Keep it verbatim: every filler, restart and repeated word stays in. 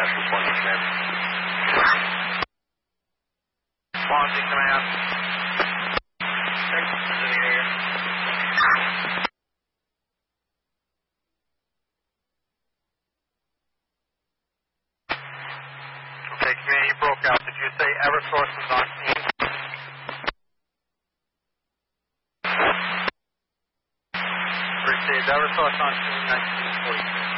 National Swansea Command. Swansea Command. Thanks for visiting area. Okay, Command, you broke out. Did you say Eversource was on scene? Received Eversource on scene nineteen forty-two.